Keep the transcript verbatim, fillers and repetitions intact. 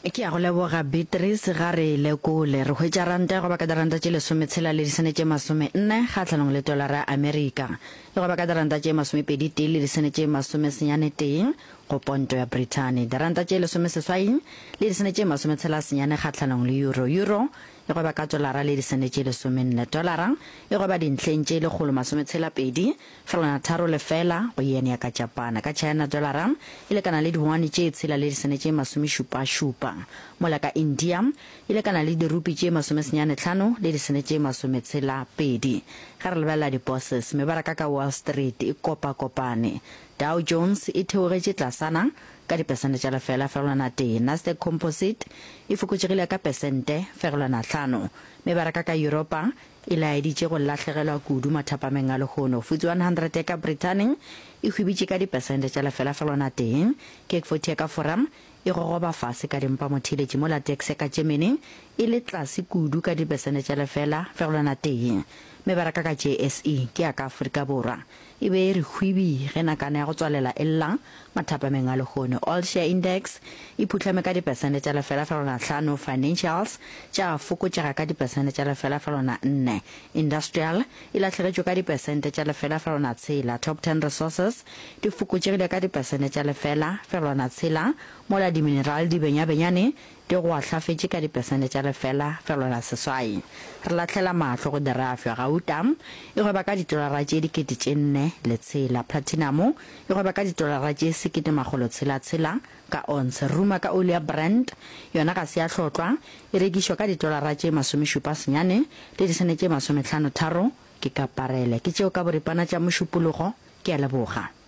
ke a go leboga Beatrice ga re lekole re hwetša ranta go ba ka diranta tše lesometshela le disene tše masome nne kgatlhanong le dolara America le go ba ka diranta tše masome pedi tee le disene tše masome senyane teng go ponto ya Britain diranta tše lesome seswai le disene tše masome tshela senyane kgatlhanong le euro euro le go ba ka dolara le disene tše lesome nne dolara e go ba dintlheng tše lekgolo masome tshela pedi felana tharo lefela go yene ya ka Japan ka China dolara e lekana le dihuane tše tshela le disene tše masome šupa šupa mola ka India ile kana le dirupi tše masome senyane tlhano le disene tše masome tshela pedi ga re lebella di-bosses mebaraka ka Wall Street e kopa kopane Dow Jones e theogetše tlasana ka dipesente tša lefela fegelwana tee Nasdaq Composite e fokotšegile ka pesente fegelwana tlhano mebaraka ka Europa e laeditše go lahlegelwa kudu mathapameng a lehono FTSE one hundred ka Britain e hwibitše ka dipesente tša lefela fegelwana teng CAC forty ka Forum e gogoba fase ka dimpa mothiletše mo la tax ka Germany e le tlase kudu ka dipesente tša lefela fegelwana teng mebaraka ka J S E ke ya ka Afrika Borwa e be re hwibi ge nakana ya go tswalela e llang mathapameng a lehono All Share Index e phutlame ka dipesente tša lefela fegelwana tlhano Financials tša fokotšega ka dipesente tša lefela fegelwana nne Industrial e lahlegetšwe ka dipesente tša lefela fegelwana tshela Top ten Resources di fokotšegile ka dipesente tša lefela fegelwana tshela mola dimineral di benya-benyane di go ahlafetše ka dipesente tša lefela fegelwana seswai re lahlela mahlo go dirafio Gauta e go ba ka ditolara tše dikete tše nne le tshela Platinum e go ba ka ditolara tše sekete magolo tshela tshela ka ons Ruma ka oli ya Brent yona ga se ya hlotlwa e rekišwa ka ditolara tše masome šupa senyane le disene tše masome hlano tharo ke ka parele ke tšeo ka boripana tša mošupologo ke a leboga.